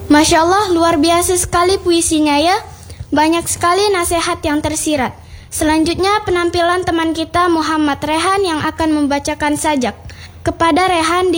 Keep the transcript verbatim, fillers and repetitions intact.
Masya Allah, luar biasa sekali puisinya ya. Banyak sekali nasihat yang tersirat. Selanjutnya penampilan teman kita Muhammad Rehan yang akan membacakan sajak. Kepada Rehan